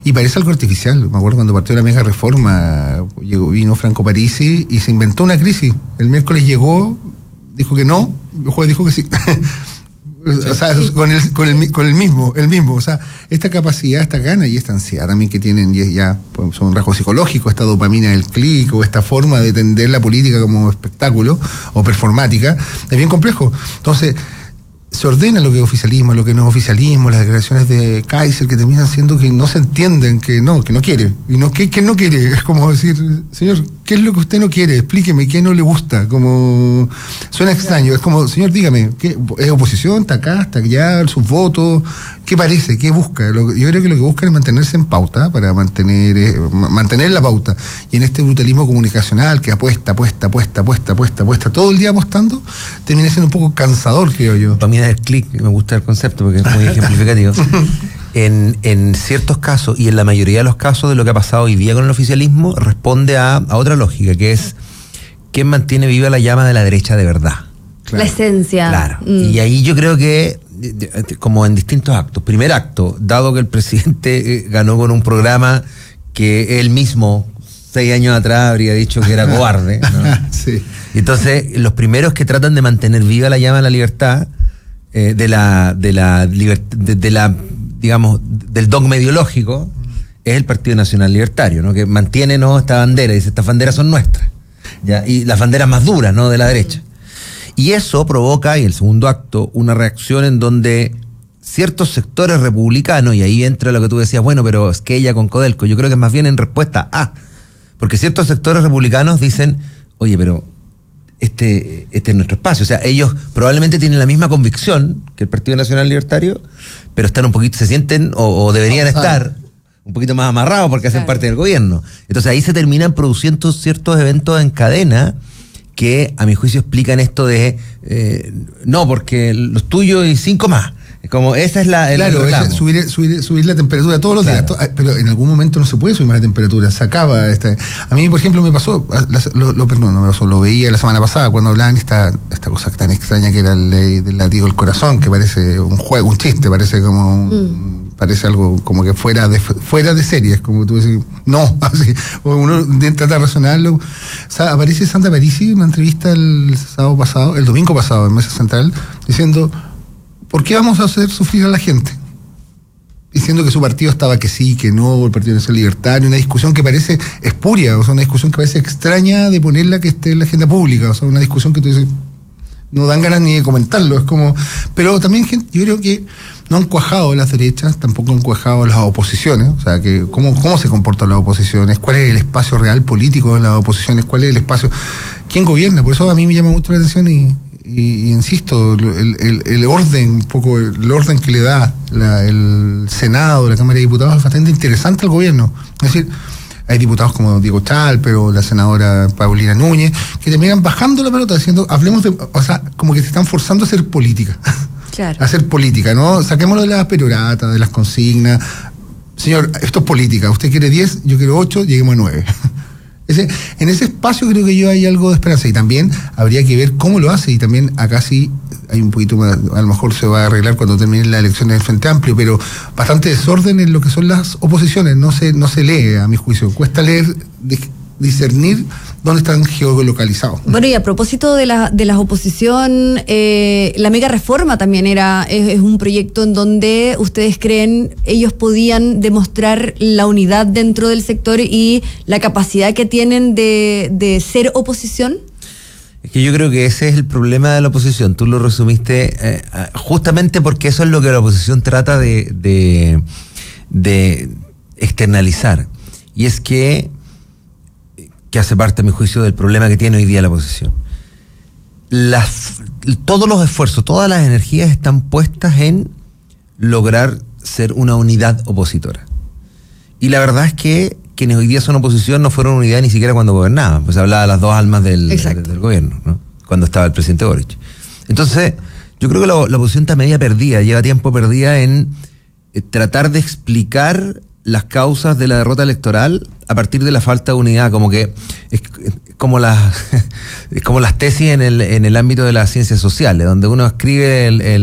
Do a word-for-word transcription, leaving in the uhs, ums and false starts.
Y parece algo artificial. Me acuerdo cuando partió la mega reforma, llegó, vino Franco Parisi y se inventó una crisis. El miércoles llegó, dijo que no, el jueves dijo que sí. O sea, con el, con el, con el mismo, el mismo. O sea, esta capacidad, esta gana y esta ansiedad también que tienen, y ya pues, son rasgos psicológicos, esta dopamina del clic o esta forma de entender la política como espectáculo o performática, es bien complejo. Entonces, se ordena lo que es oficialismo, lo que no es oficialismo, las declaraciones de Kaiser que terminan siendo que no se entienden, que no, que no quiere. Y no, que, que no quiere, es como decir, señor, ¿qué es lo que usted no quiere? Explíqueme, ¿qué no le gusta? Como, suena extraño, es como, señor, dígame, ¿qué, ¿es oposición? ¿Está acá? ¿Está allá? ¿Sus votos? ¿Qué parece? ¿Qué busca? Lo, yo creo que lo que busca es mantenerse en pauta, para mantener, eh, mantener la pauta. Y en este brutalismo comunicacional que apuesta, apuesta, apuesta, apuesta, apuesta, apuesta, todo el día apostando, termina siendo un poco cansador, creo yo. Para mí el clic, me gusta el concepto porque es muy ejemplificativo. En, en ciertos casos, y en la mayoría de los casos de lo que ha pasado hoy día con el oficialismo, responde a, a otra lógica, que es ¿quién mantiene viva la llama de la derecha de verdad? Claro. La esencia. Claro. Mm. Y ahí yo creo que, como en distintos actos, primer acto, dado que el presidente ganó con un programa que él mismo, seis años atrás, habría dicho que era cobarde, ¿no? Sí. Entonces, los primeros que tratan de mantener viva la llama de la libertad, eh, de la, de la, libert- de, de la, digamos, del dogma ideológico, es el Partido Nacional Libertario, ¿no? Que mantiene, ¿no?, esta bandera, y dice, estas banderas son nuestras, ¿ya? Y las banderas más duras, ¿no?, de la derecha. Y eso provoca, y el segundo acto, una reacción en donde ciertos sectores republicanos, y ahí entra lo que tú decías, bueno, pero es que ella con Codelco, yo creo que es más bien en respuesta a, porque ciertos sectores republicanos dicen, oye, pero este, este es nuestro espacio. O sea, ellos probablemente tienen la misma convicción que el Partido Nacional Libertario, pero están un poquito, se sienten, o, o deberían estar un poquito más amarrados porque hacen claro. parte del gobierno. Entonces ahí se terminan produciendo ciertos eventos en cadena que, a mi juicio, explican esto de, eh, no, porque los tuyos y cinco más. Como esa es la... El claro, es subir, subir, subir la temperatura todos los claro. días, to, pero en algún momento no se puede subir más la temperatura, se acaba. Esta, a mí, por ejemplo, me pasó, lo, lo, perdón, no me pasó, lo veía la semana pasada cuando hablaban esta, esta cosa tan extraña que era la ley del latido del corazón, que parece un juego, un chiste, parece como un, mm. parece algo como que fuera de fuera de series, como tú decís, no, así, uno trata de razonarlo. O sea, aparece Sandra Parisi en una entrevista el sábado pasado, el domingo pasado en Mesa Central, diciendo, ¿por qué vamos a hacer sufrir a la gente? Diciendo que su partido estaba que sí, que no, el Partido Nacional Libertario, una discusión que parece espuria, o sea, una discusión que parece extraña de ponerla que esté en la agenda pública, o sea, una discusión que tú dices, no dan ganas ni de comentarlo, es como... Pero también yo creo que no han cuajado las derechas, tampoco han cuajado las oposiciones, o sea, que cómo, cómo se comportan las oposiciones, cuál es el espacio real político de las oposiciones, cuál es el espacio... ¿Quién gobierna? Por eso a mí me llama mucho la atención y... Y, y insisto, el, el, el orden, un poco el orden que le da la, el Senado, la Cámara de Diputados es bastante interesante al gobierno. Es decir, hay diputados como Diego Chal, pero la senadora Paulina Núñez, que terminan bajando la pelota diciendo, hablemos de, o sea, como que se están forzando a hacer política. Claro. A hacer política, ¿no? Saquémoslo de las peroratas, de las consignas. Señor, esto es política. Usted quiere diez, yo quiero ocho, lleguemos a nueve. Ese, en ese espacio creo que yo hay algo de esperanza y también habría que ver cómo lo hace y también acá sí hay un poquito más, a lo mejor se va a arreglar cuando terminen las elecciones del Frente Amplio, pero bastante desorden en lo que son las oposiciones, no se, no se lee a mi juicio, cuesta leer, de, discernir dónde están geolocalizados. Bueno, y a propósito de la de la oposición, eh, la mega reforma también era es, es un proyecto en donde ustedes creen ellos podían demostrar la unidad dentro del sector y la capacidad que tienen de, de ser oposición. Es que yo creo que ese es el problema de la oposición. Tú lo resumiste eh, justamente porque eso es lo que la oposición trata de, de, de externalizar. Y es que que hace parte, a mi juicio, del problema que tiene hoy día la oposición. Las, todos los esfuerzos, todas las energías están puestas en lograr ser una unidad opositora. Y la verdad es que quienes hoy día son oposición no fueron unidad ni siquiera cuando gobernaban, pues hablaba de las dos almas del, del, del gobierno, ¿no? Cuando estaba el presidente Boric. Entonces, yo creo que la, la oposición está media perdida, lleva tiempo perdida en eh, tratar de explicar las causas de la derrota electoral a partir de la falta de unidad, como que es como las como las tesis en el en el ámbito de las ciencias sociales, donde uno escribe el, el